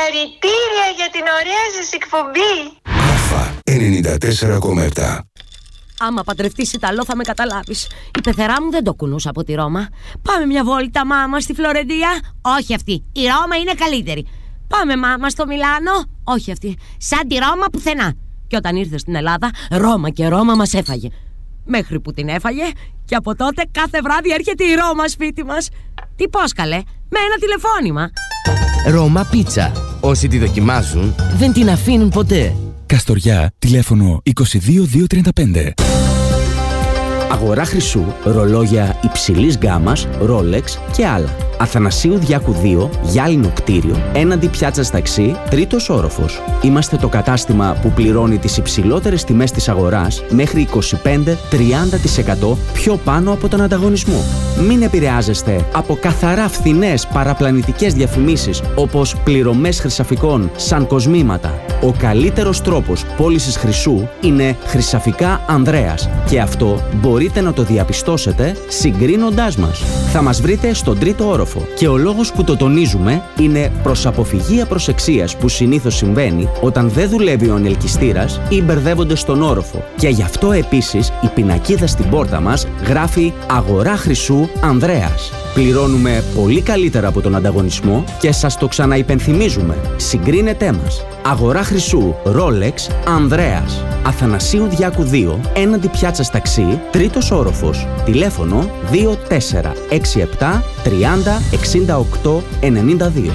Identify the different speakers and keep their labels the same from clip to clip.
Speaker 1: Συγχαρητήρια για την ωραία σας εκπομπή.
Speaker 2: Αλφα 94,7.
Speaker 3: Άμα παντρευτείς Ιταλό θα με καταλάβεις. Η πεθερά μου δεν το κουνούσε από τη Ρώμα. Πάμε μια βόλτα, μάμα, στη Φλωρεντία. Όχι αυτή. Η Ρώμα είναι καλύτερη. Πάμε, μάμα, στο Μιλάνο. Όχι αυτή. Σαν τη Ρώμα πουθενά. Και όταν ήρθε στην Ελλάδα, Ρώμα και Ρώμα μας έφαγε. Μέχρι που την έφαγε, και από τότε κάθε βράδυ έρχεται η Ρώμα σπίτι μας. Τι πώς καλέ, με ένα τηλεφώνημα.
Speaker 4: Ρώμα Πίτσα. Όσοι τη δοκιμάζουν, δεν την αφήνουν ποτέ.
Speaker 5: Καστοριά, τηλέφωνο 22235.
Speaker 6: Αγορά χρυσού, ρολόγια υψηλής γκάμας, Rolex και άλλα. Αθανασίου Διάκου 2, γυάλινο κτίριο, έναντι πιάτσας ταξί, τρίτος όροφος. Είμαστε το κατάστημα που πληρώνει τις υψηλότερες τιμές της αγοράς μέχρι 25-30% πιο πάνω από τον ανταγωνισμό. Μην επηρεάζεστε από καθαρά φθηνές παραπλανητικές διαφημίσεις όπως πληρωμές χρυσαφικών σαν κοσμήματα. Ο καλύτερος τρόπος πώλησης χρυσού είναι Χρυσαφικά Ανδρέας και αυτό μπορείτε να το διαπιστώσετε συγκρίνοντάς μας. Θα μας βρείτε στον τρίτο όροφο. Και ο λόγος που το τονίζουμε είναι προς αποφυγή απροσεξίας που συνήθως συμβαίνει όταν δεν δουλεύει ο ανελκυστήρας ή μπερδεύονται στον όροφο. Και γι' αυτό επίσης η πινακίδα στην πόρτα μας γράφει «Αγορά χρυσού Ανδρέας». Πληρώνουμε πολύ καλύτερα από τον ανταγωνισμό και σας το ξαναυπενθυμίζουμε. Συγκρίνετέ μας. Αγορά χρυσού Rolex Ανδρέας. Αθανασίου Διάκου 2, έναντι πιάτσας ταξί, τρίτος όροφος. Τηλέφωνο 2467 30 68 92.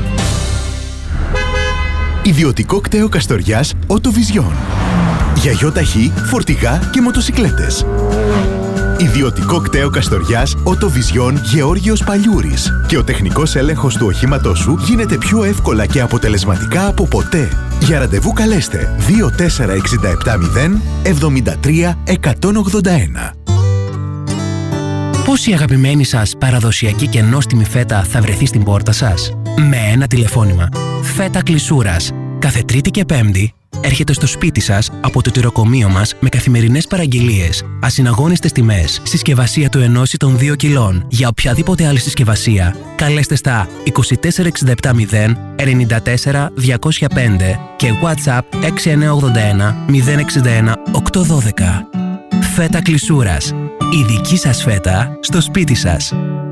Speaker 7: Ιδιωτικό κτέο Καστοριάς Οτοβιζιόν. Για γιοταχή, φορτηγά και μοτοσικλέτες. Ιδιωτικό κτέο Καστοριάς Οτοβιζιόν Γεώργιος Παλιούρης. Και ο τεχνικός έλεγχος του οχήματός σου γίνεται πιο εύκολα και αποτελεσματικά από ποτέ. Για ραντεβού καλέστε 24670 73 181.
Speaker 8: Πώς η αγαπημένη σας παραδοσιακή και νόστιμη φέτα θα βρεθεί στην πόρτα σας? Με ένα τηλεφώνημα. Φέτα Κλεισούρας. Κάθε Τρίτη και Πέμπτη έρχεται στο σπίτι σας από το τυροκομείο μας με καθημερινές παραγγελίες, ασυναγώνιστες τιμές, συσκευασία του 1 ή των 2 κιλών. Για οποιαδήποτε άλλη συσκευασία, καλέστε στα 24770 94 205 και WhatsApp 6981 061 812. Φέτα Κλεισούρας. Η δική σας φέτα στο σπίτι σας.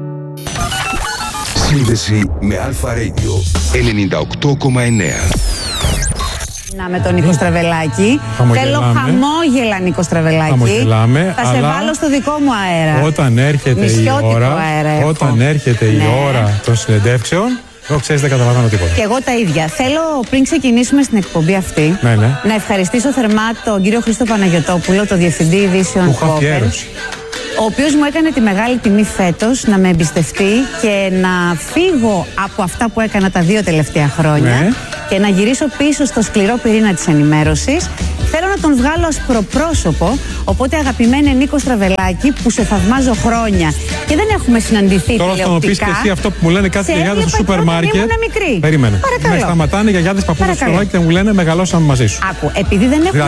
Speaker 2: Σύνδεση με Αλφα Radio 98,9.
Speaker 9: Με τον Νίκο Στραβελάκη. Θέλω χαμόγελα, Νίκο Στραβελάκη. Θα σε βάλω στο δικό μου αέρα.
Speaker 10: Όταν έρχεται η ώρα των συνεντεύξεων, εγώ ξέρεις δεν καταλαβαίνω τίποτα.
Speaker 9: Και εγώ τα ίδια. Θέλω πριν ξεκινήσουμε στην εκπομπή αυτή να ευχαριστήσω θερμά τον κύριο Χρήστο Παναγιωτόπουλο, το Διευθυντή Ειδήσεων Κόπερ, ο οποίος μου έκανε τη μεγάλη τιμή φέτος να με εμπιστευτεί και να φύγω από αυτά που έκανα τα 2 τελευταία χρόνια και να γυρίσω πίσω στο σκληρό πυρήνα της ενημέρωσης. Θέλω να τον βγάλω ασπροπρόσωπο, οπότε αγαπημένε Νίκο Στραβελάκη, που σε θαυμάζω χρόνια και δεν έχουμε συναντηθεί τηλεοπτικά.
Speaker 10: Τώρα θα μου πεις και εσύ αυτό που μου λένε κάθε γιαγιάδες στο σούπερ μάρκετ.
Speaker 9: Ήμουν μικρή.
Speaker 10: Περίμενε. Με σταματάνε γιαγιάδες παππούδες στο σούπερ μάρκετ και μου λένε μεγαλώσαμε μαζί σου.
Speaker 9: Άκου, επειδή δεν έχουμε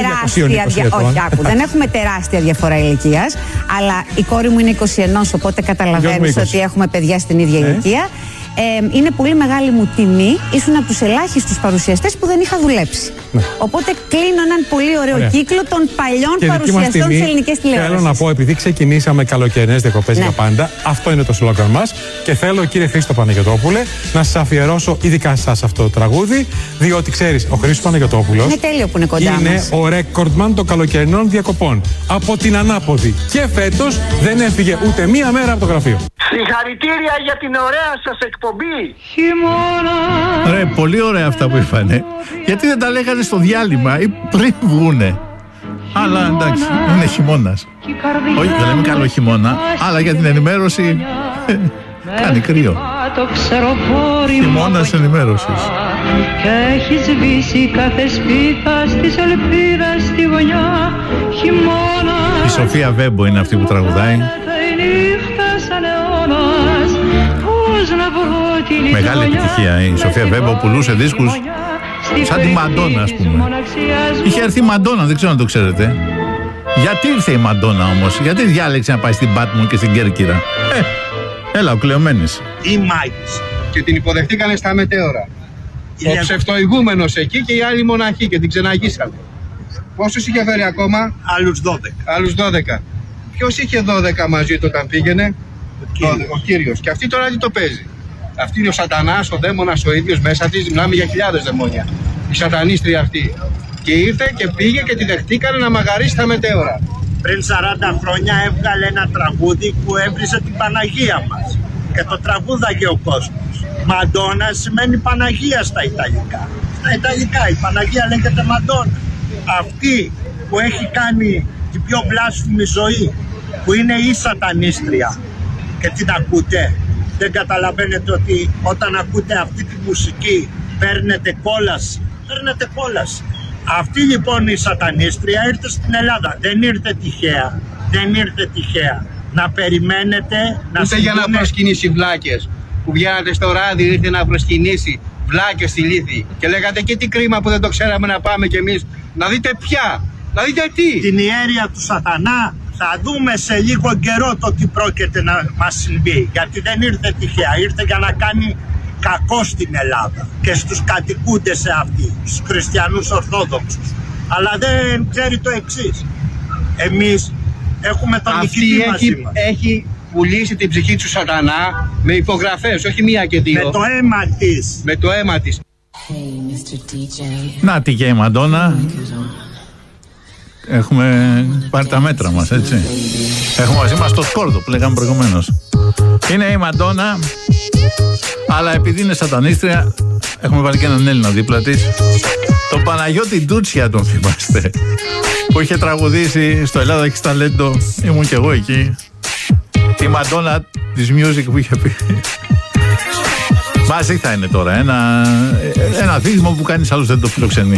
Speaker 9: έχουμε τεράστια διαφορά ηλικίας, αλλά η κόρη μου είναι 21, οπότε καταλαβαίνεις ότι έχουμε παιδιά στην ίδια ηλικία. Είναι πολύ μεγάλη μου τιμή. Ήσουν από τους ελάχιστους παρουσιαστές που δεν είχα δουλέψει. Οπότε κλείνω έναν πολύ ωραίο κύκλο των παλιών παρουσιαστών της ελληνικής τηλεόρασης.
Speaker 10: Θέλω να πω, επειδή ξεκινήσαμε καλοκαιρινές διακοπές για πάντα, αυτό είναι το σλόγγαν μας. Και θέλω, κύριε Χρήστο Παναγιωτόπουλε, να σας αφιερώσω ειδικά σε αυτό το τραγούδι, διότι ξέρεις, ο Χρήστος Παναγιωτόπουλος
Speaker 9: είναι τέλειο που είναι κοντά μας.
Speaker 10: Είναι ο ρέκορντμαν των καλοκαιρινών διακοπών. Από την ανάποδη. Και φέτος δεν έφυγε ούτε μία μέρα από το γραφείο.
Speaker 11: Συγχαρητήρια για την ωραία σας εκπομπή.
Speaker 12: Ρε, πολύ ωραία αυτά που είπανε. Γιατί δεν τα λέγανε στο διάλειμμα ή πριν βγούνε? Αλλά εντάξει, είναι χειμώνας. Όχι, δεν λέμε καλό χειμώνα, αλλά για την ενημέρωση κάνει κρύο. Χειμώνας ενημέρωσης.
Speaker 13: Και έχει σβήσει κάθε σπίθα στις ελπίδες στη γωνιά. Χειμώνας.
Speaker 12: Η Σοφία Βέμπο είναι αυτή που τραγουδάει. Μεγάλη επιτυχία η Σοφία Βέμπο, πουλούσε δίσκους σαν τη Μαντόνα, ας πούμε. Είχε έρθει η Μαντόνα, δεν ξέρω αν το ξέρετε. Γιατί ήρθε η Μαντόνα όμως? Γιατί διάλεξε να πάει στην Πάτμο και στην Κέρκυρα? Έλα, ο Κλεομένης.
Speaker 14: Η Μάικς. Και την υποδεχτήκανε στα μετέωρα. Ο ψευτοηγούμενος εκεί και οι άλλοι μοναχοί και την ξεναγήσαμε. Πόσους είχε φέρει ακόμα? Άλλους 12. Ποιος είχε 12 μαζί του όταν πήγαινε? Ο Κύριος. Και αυτή τώρα τι το παίζει? Αυτή είναι ο σατανάς, ο δαίμονας ο ίδιος μέσα της. Μιλάμε για χιλιάδες δαιμόνια. Η σατανίστρια αυτή. Και ήρθε και πήγε και τη δεχτήκανε να μαγαρίσει τα μετέωρα.
Speaker 15: Πριν 40 χρόνια έβγαλε ένα τραγούδι που έβριζε την Παναγία μας. Και το τραγούδαγε ο κόσμος. Μαντόνα σημαίνει Παναγία στα Ιταλικά. Στα Ιταλικά η Παναγία λέγεται Μαντόνα. Αυτή που έχει κάνει την πιο βλάσφημη ζωή, που είναι η σατανίστρια και την ακούτε, δεν καταλαβαίνετε ότι όταν ακούτε αυτή τη μουσική παίρνετε κόλαση? Παίρνετε κόλαση. Αυτή λοιπόν η σατανίστρια ήρθε στην Ελλάδα. Δεν ήρθε τυχαία. Δεν ήρθε τυχαία. Να περιμένετε να
Speaker 14: ούτε για να προσκυνήσει βλάκες που βγαίνατε στο ράδι, ήρθε να προσκυνήσει βλάκες στη Λύθη και λέγατε και τι κρίμα που δεν το ξέραμε να πάμε κι εμείς. Να δείτε πια, να δείτε τι.
Speaker 15: Την ιέρια του σατανά θα δούμε σε λίγο καιρό το τι πρόκειται να μας συμβεί. Γιατί δεν ήρθε τυχαία, ήρθε για να κάνει κακό στην Ελλάδα και στους κατοικούντες σε αυτή, στους χριστιανούς Ορθόδοξους. Αλλά δεν ξέρει το εξής. Εμείς έχουμε τον νικητή μαζί μας.
Speaker 14: Έχει πουλήσει την ψυχή του σατανά με υπογραφές, όχι μία και δύο.
Speaker 15: Με το αίμα της.
Speaker 14: Με το αίμα της.
Speaker 12: Να τη και η Μαντόνα. Έχουμε πάρει τα μέτρα μας, έτσι. Έχουμε μαζί μας το σκόρδο που λέγαμε προηγουμένως. Είναι η Μαντόνα, αλλά επειδή είναι σατανίστρια, έχουμε βάλει και έναν Έλληνα δίπλα της. Τον Παναγιώτη Ντούτσια τον θυμάστε, που είχε τραγουδήσει στο Ελλάδα έχεις ταλέντο. Ήμουν κι εγώ εκεί. Τη Μαντόνα της music που είχε πει. Μαζί θα είναι τώρα ένα δίδυμο που κανείς άλλος δεν το φιλοξενεί.